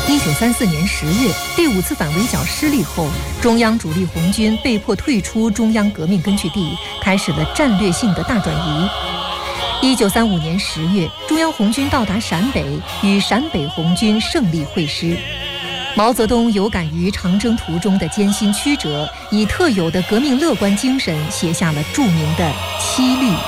1934年10月，第5次反围剿失利后，中央主力红军被迫退出中央革命根据地，开始了战略性的大转移。1935年10月，中央红军到达陕北，与陕北红军胜利会师。毛泽东有感于长征途中的艰辛曲折，以特有的革命乐观精神写下了著名的《七律》。